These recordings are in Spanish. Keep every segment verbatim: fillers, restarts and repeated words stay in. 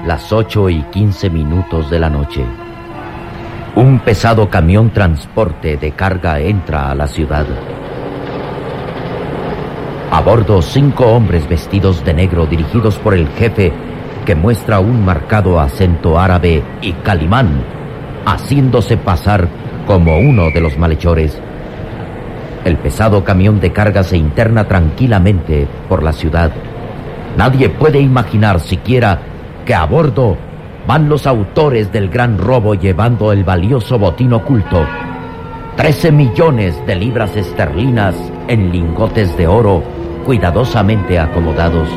las ocho y quince minutos de la noche. Un pesado camión transporte de carga entra a la ciudad. A bordo, cinco hombres vestidos de negro dirigidos por el jefe, que muestra un marcado acento árabe y calimán, haciéndose pasar como uno de los malhechores. El pesado camión de carga se interna tranquilamente por la ciudad. Nadie puede imaginar siquiera que a bordo van los autores del gran robo llevando el valioso botín oculto. Trece millones de libras esterlinas en lingotes de oro cuidadosamente acomodados.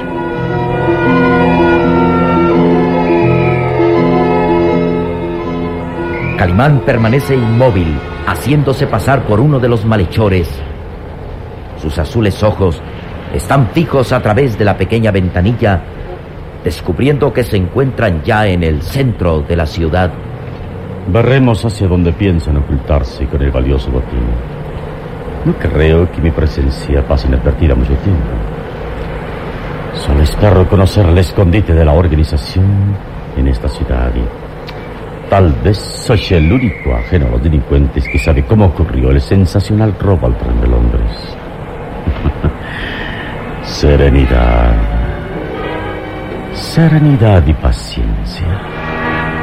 Calimán permanece inmóvil, haciéndose pasar por uno de los malhechores. Sus azules ojos están fijos a través de la pequeña ventanilla, descubriendo que se encuentran ya en el centro de la ciudad. Barremos hacia donde piensan ocultarse con el valioso botín. No creo que mi presencia pase inadvertida mucho tiempo. Solo espero conocer el escondite de la organización en esta ciudad y tal vez soy el único ajeno a los delincuentes que sabe cómo ocurrió el sensacional robo al tren de Londres. Serenidad. Serenidad y paciencia.